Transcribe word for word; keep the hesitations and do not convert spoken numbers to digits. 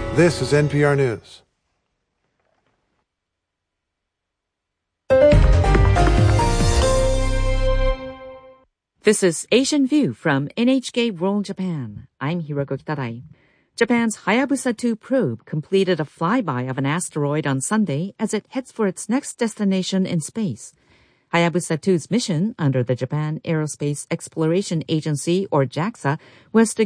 This is N P R News. This is Asian View from N H K World Japan. I'm Hiroko Kitarai. Japan's Hayabusa two probe completed a flyby of an asteroid on Sunday as it heads for its next destination in space. Hayabusa two's mission under the Japan Aerospace Exploration Agency, or JAXA, was to